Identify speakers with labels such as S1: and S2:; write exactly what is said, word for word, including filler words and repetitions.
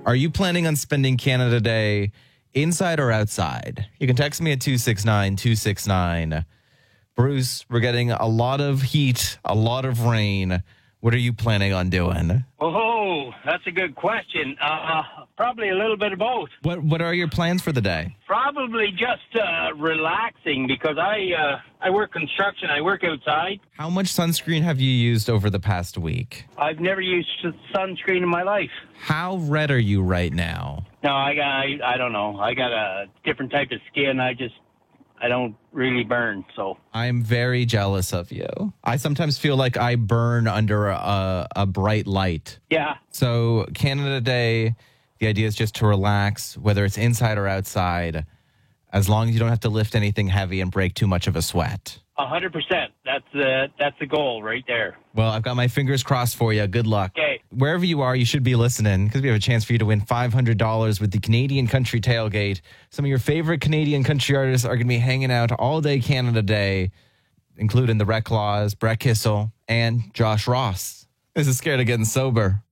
S1: Are you planning on spending Canada Day inside or outside? You can text me at two six nine two six nine. Bruce, we're getting a lot of heat, a lot of rain. What are you planning on doing?
S2: Oh, that's a good question. Uh, probably a little bit of both.
S1: What What are your plans for the day?
S2: Probably just uh, relaxing because I uh, I work construction. I work outside.
S1: How much sunscreen have you used over the past week?
S2: I've never used sunscreen in my life.
S1: How red are you right now?
S2: No, I got I, I don't know. I got a different type of skin. I just I don't really burn, so.
S1: I'm very jealous of you. I sometimes feel like I burn under a, a bright light.
S2: Yeah.
S1: So Canada Day, the idea is just to relax, whether it's inside or outside, as long as you don't have to lift anything heavy and break too much of a sweat.
S2: A hundred percent. That's the that's the goal right there.
S1: Well, I've got my fingers crossed for you. Good luck.
S2: Okay.
S1: Wherever you are, you should be listening because we have a chance for you to win five hundred dollars with the Canadian Country Tailgate. Some of your favorite Canadian country artists are going to be hanging out all day Canada Day, including the Reclaws, Brett Kissel, and Josh Ross. This is Scared of Getting Sober